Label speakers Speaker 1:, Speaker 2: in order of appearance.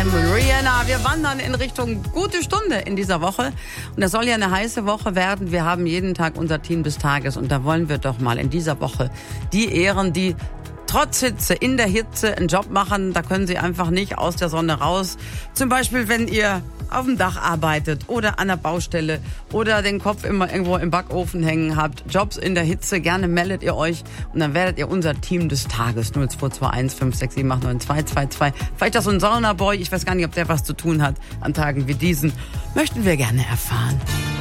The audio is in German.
Speaker 1: Eminem und Rihanna. Wir wandern in Richtung gute Stunde in dieser Woche. Und das soll ja eine heiße Woche werden. Wir haben jeden Tag unser Team des Tages. Und da wollen wir doch mal in dieser Woche die ehren, die trotz Hitze, in der Hitze einen Job machen. Da können sie einfach nicht aus der Sonne raus. Zum Beispiel, wenn ihr auf dem Dach arbeitet oder an der Baustelle oder den Kopf immer irgendwo im Backofen hängen habt. Jobs in der Hitze, gerne meldet ihr euch und dann werdet ihr unser Team des Tages. 0221 567 89222. Vielleicht auch so ein Saunaboy, ich weiß gar nicht, ob der was zu tun hat an Tagen wie diesen. Möchten wir gerne erfahren.